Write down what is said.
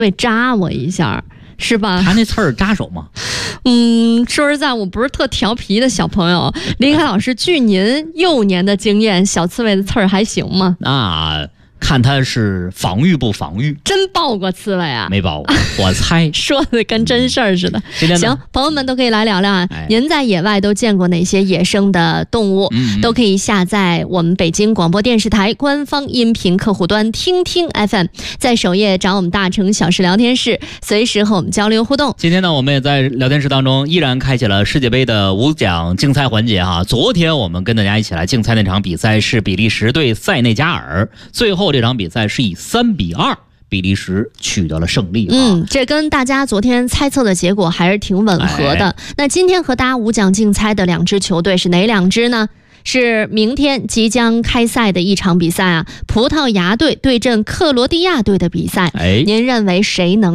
会扎我一下，是吧？ 他那刺儿扎手吗？ 说实在，我不是特调皮的小朋友。林凯老师，据您幼年的经验，小刺猬的刺儿还行吗？ 那看他是防御不防御。 真抱过刺猬啊？ 没抱过，我猜。 说的跟真事儿似的。行，朋友们都可以来聊聊啊。您在野外都见过哪些野生的动物？都可以下载我们北京广播电视台官方音频客户端听听 FM， 在首页找我们大成小事聊天室，随时和我们交流互动。 今天呢，我们也在聊天室当中依然开启了世界杯的5奖竞猜环节哈。昨天我们跟大家一起来竞猜那场比赛是比利时对塞内加尔，最后这场比赛是以3-2。比利时取得了胜利这跟大家昨天猜测的结果还是挺吻合的。那今天和大家5奖竞猜的2支球队是哪2支呢？是明天即将开赛的一场比赛啊，葡萄牙队对阵克罗地亚队的比赛。您认为谁能